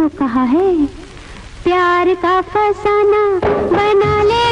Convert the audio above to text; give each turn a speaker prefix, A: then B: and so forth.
A: तो कहा है प्यार का फसाना बना ले